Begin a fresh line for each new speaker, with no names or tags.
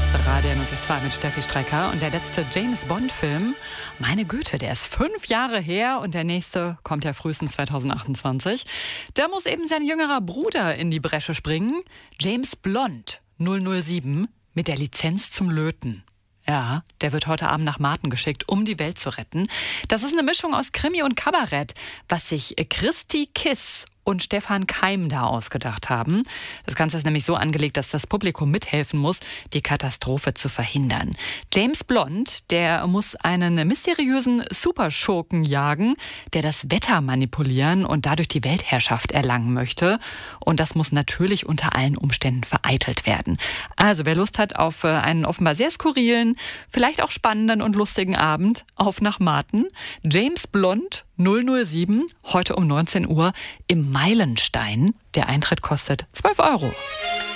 Radio 92 mit Steffi Strecker. Und der letzte James-Bond-Film, meine Güte, der ist 5 Jahre her und der nächste kommt ja frühestens 2028. Da muss eben sein jüngerer Bruder in die Bresche springen. James Blond 007 mit der Lizenz zum Löten. Ja, der wird heute Abend nach Marten geschickt, um die Welt zu retten. Das ist eine Mischung aus Krimi und Kabarett, was sich Christi Kiss und Stefan Keim da ausgedacht haben. Das Ganze ist nämlich so angelegt, dass das Publikum mithelfen muss, die Katastrophe zu verhindern. James Blond, der muss einen mysteriösen Superschurken jagen, der das Wetter manipulieren und dadurch die Weltherrschaft erlangen möchte. Und das muss natürlich unter allen Umständen vereitelt werden. Also wer Lust hat auf einen offenbar sehr skurrilen, vielleicht auch spannenden und lustigen Abend, auf nach Marten. James Blond 007, heute um 19 Uhr im Meilenstein. Der Eintritt kostet 12 €.